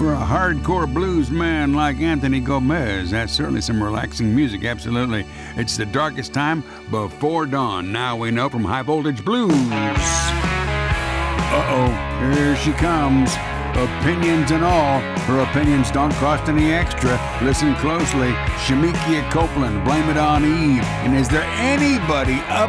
For a hardcore blues man like Anthony Gomez, that's certainly some relaxing music, absolutely. It's the darkest time before dawn. Now we know from High Voltage Blues. Uh-oh, here she comes. Opinions and all. Her opinions don't cost any extra. Listen closely. Shemekia Copeland, Blame It on Eve. And is there anybody up